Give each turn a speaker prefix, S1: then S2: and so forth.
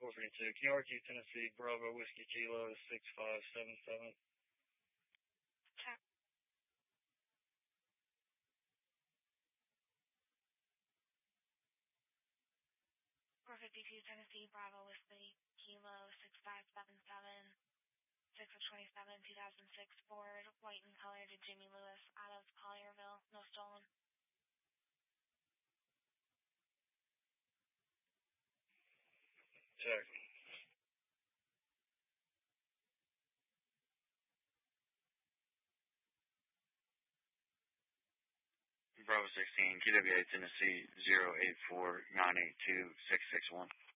S1: 452. Kentucky, Tennessee, Bravo, Whiskey, Kilo, 6577.
S2: Check. 452 Tennessee, Bravo, Whiskey, Kilo, 6577. 6 of 27, 2006 Ford, white in color to Jimmy Lewis, out of Collierville, no stolen.
S1: Check. Bravo 16, KWA, Tennessee, 084-982-661.